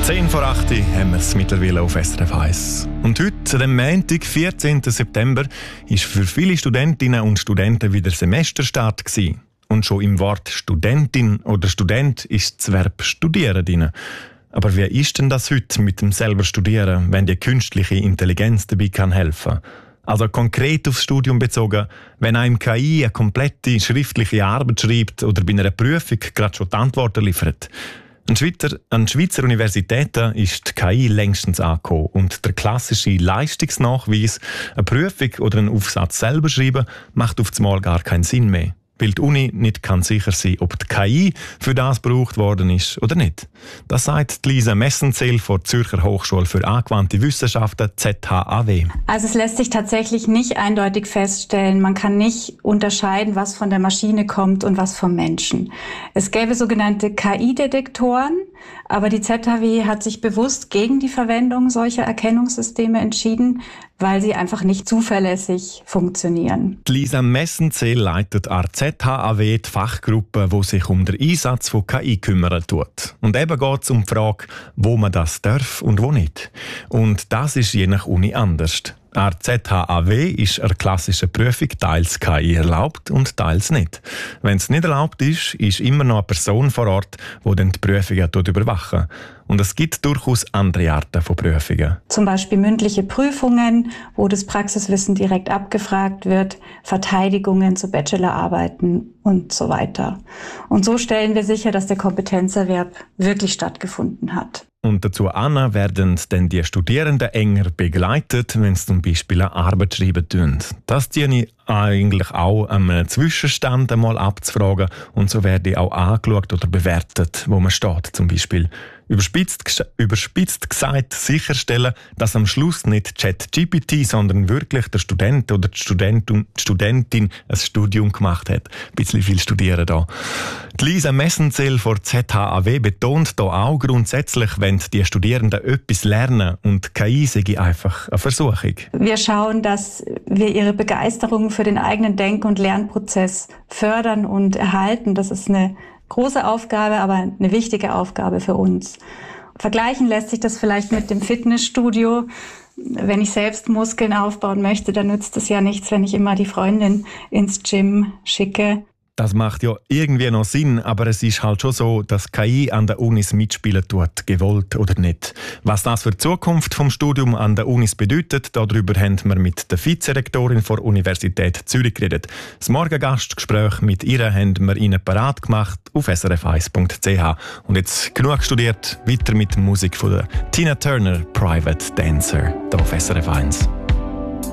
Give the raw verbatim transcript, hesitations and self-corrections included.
zehn vor acht haben wir es mittlerweile auf S R F eins. Und heute, am Montag, vierzehnten September, war für viele Studentinnen und Studenten wieder Semesterstart gewesen. Und schon im Wort Studentin oder Student ist das Verb studieren drin. Aber wie ist denn das heute mit dem selber Studieren, wenn die künstliche Intelligenz dabei kann helfen? Also konkret aufs Studium bezogen, wenn einem K I eine komplette schriftliche Arbeit schreibt oder bei einer Prüfung gerade schon die Antworten liefert. An Schweizer, an Schweizer Universitäten ist die K I längstens angekommen und der klassische Leistungsnachweis, eine Prüfung oder einen Aufsatz selber schreiben, macht auf einmal gar keinen Sinn mehr. Weil die Uni nicht kann sicher sein, ob die K I für das gebraucht worden ist oder nicht. Das sagt Lisa Messenzell von der Zürcher Hochschule für angewandte Wissenschaften Z H A W. Also es lässt sich tatsächlich nicht eindeutig feststellen. Man kann nicht unterscheiden, was von der Maschine kommt und was vom Menschen. Es gäbe sogenannte K I-Detektoren, aber die Z H W hat sich bewusst gegen die Verwendung solcher Erkennungssysteme entschieden, weil sie einfach nicht zuverlässig funktionieren. Die Lisa Messenzell leitet an der Z H A W die Fachgruppe, die sich um den Einsatz von K I kümmern tut. Und eben geht es um die Frage, wo man das darf und wo nicht. Und das ist je nach Uni anders. An der Z H A W ist eine klassische Prüfung teils K I erlaubt und teils nicht. Wenn es nicht erlaubt ist, ist immer noch eine Person vor Ort, die dann die Prüfungen überwachen. Und es gibt durchaus andere Arten von Prüfungen. Zum Beispiel mündliche Prüfungen, wo das Praxiswissen direkt abgefragt wird, Verteidigungen zu Bachelorarbeiten und so weiter. Und so stellen wir sicher, dass der Kompetenzerwerb wirklich stattgefunden hat. Und dazu an werden dann die Studierenden enger begleitet, wenn sie zum Beispiel eine Arbeit schreiben tun. Das ziehe ich eigentlich auch am Zwischenstand einmal abzufragen und so werde auch angeschaut oder bewertet, wo man steht zum Beispiel. Überspitzt, überspitzt gesagt sicherstellen, dass am Schluss nicht ChatGPT, sondern wirklich der Student oder die Studentin, die Studentin ein Studium gemacht hat. Ein bisschen viel studieren da. Die Lisa Messenzell von Z H A W betont hier auch grundsätzlich, wenn die Studierenden etwas lernen und K I sei einfach eine Versuchung. Wir schauen, dass wir ihre Begeisterung für den eigenen Denk- und Lernprozess fördern und erhalten. Das ist eine große Aufgabe, aber eine wichtige Aufgabe für uns. Vergleichen lässt sich das vielleicht mit dem Fitnessstudio. Wenn ich selbst Muskeln aufbauen möchte, dann nützt es ja nichts, wenn ich immer die Freundin ins Gym schicke. Das macht ja irgendwie noch Sinn, aber es ist halt schon so, dass K I an der Unis mitspielen tut, gewollt oder nicht. Was das für die Zukunft vom Studium an der Unis bedeutet, darüber haben wir mit der Vizerektorin der Universität Zürich geredet. Das Morgengastgespräch mit ihr haben wir Ihnen parat gemacht auf s r f eins punkt c h. Und jetzt genug studiert, weiter mit der Musik von der Tina Turner, Private Dancer, hier auf S R F eins.